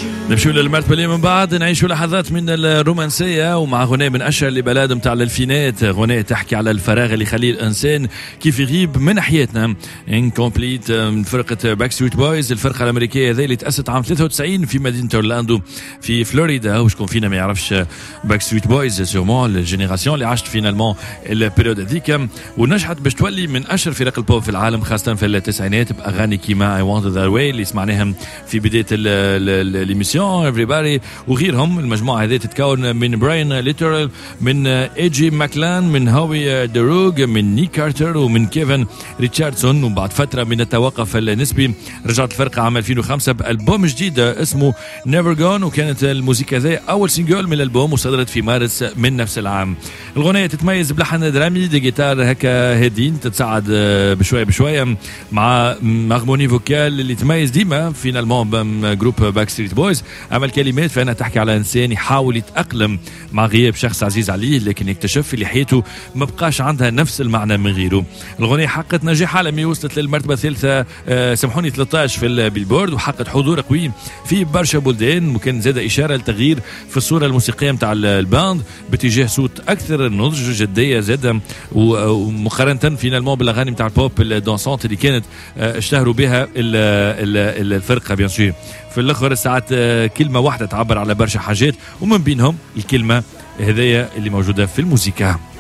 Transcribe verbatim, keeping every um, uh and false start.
نمشوا للمرتبة اللي من بعد نعيشوا لحظات من الرومانسية ومع غناء من أشهر البلاد متاع الألفينات، غناء تحكي على الفراغ اللي يخليه الإنسان كيف يغيب من حياتنا. انكومبليت من فرقة باك ستريت بويز، الفرقة الأمريكية ذي اللي تأسست عام ثلاثة وتسعين في مدينة أورلاندو في فلوريدا. وشكون فينا ما يعرفش باك ستريت بويز؟ سيرمون الجينيراسيون اللي عاشت فينالمون البريود هذيك ونجحت باش تولي من أشهر فرق البوب في العالم، خاصة في التسعينات بأغاني كيما I Want That Way اللي سمعناهم في بداية الإيميسيون Everybody وغيرهم. المجموعة هذه تتكون من براين ليترال، من ايجي ماكلان، من هوي دروغ، من نيك كارتر ومن كيفن ريتشاردسون. وبعد فترة من التوقف النسبي رجعت الفرقة عام ألفين وخمسة بألبوم جديد اسمه Never Gone، وكانت الموسيقى ذي أول سينجل من الألبوم وصدرت في مارس من نفس العام. الغنية تتميز بلحن درامي دي جيتار هكا هادين تتصاعد بشوية بشوية مع هارموني فوكال اللي تميز ديما فينالمون جروب باك ستريت بويز. أما الكلمات فأنا تحكي على إنسان يحاول يتأقلم مع غياب شخص عزيز عليه، لكن يكتشف اللي حياته ما بقاش عندها نفس المعنى من غيره. الغنية حققت نجاح عالمي، وصلت للمرتبة الثالثة أه سامحوني ثلاثة عشر في البيلبورد، وحققت حضور قوي في برشا بلدان، وكان زاد إشارة لتغيير في الصورة الموسيقية متاع الباند باتجاه صوت أكثر نضج جدية زاد، ومقارنة فينالمون بالأغاني متاع البوب الدانسونت اللي كانت اشتهروا بها الفرقة. بيان سور في الاخر ساعات كلمه واحده تعبر على برشا حاجات، ومن بينهم الكلمه هذيا اللي موجوده في الموسيقى.